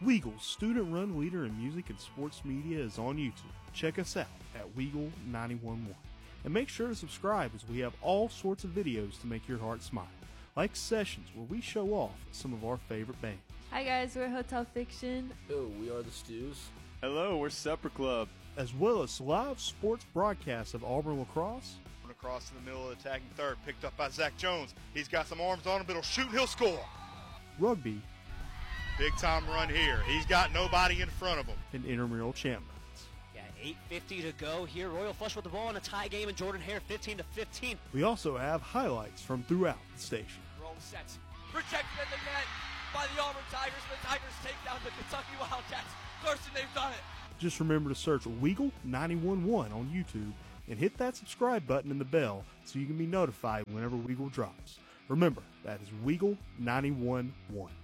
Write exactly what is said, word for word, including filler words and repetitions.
Weagle's student-run leader in music and sports media is on YouTube. Check us out at Weagle nine one one. And make sure to subscribe as we have all sorts of videos to make your heart smile, like sessions where we show off some of our favorite bands. Hi guys, we're Hotel Fiction. Oh, we are the Stews. Hello, we're Supper Club. As well as live sports broadcasts of Auburn lacrosse. Across in the middle of the attacking third, picked up by Zach Jones. He's got some arms on him, but he'll shoot and he'll score. Rugby. Big time run here. He's got nobody in front of him. And intramural champions. Yeah, eight fifty to go here. Royal Flush with the ball in a tie game, and Jordan Hare fifteen to fifteen. We also have highlights from throughout the station. Roll sets. Protected at the net by the Auburn Tigers. The Tigers take down the Kentucky Wildcats. Thurston, they've done it. Just remember to search Weagle nine one one on YouTube and hit that subscribe button and the bell so you can be notified whenever Weagle drops. Remember, that is Weagle nine one one.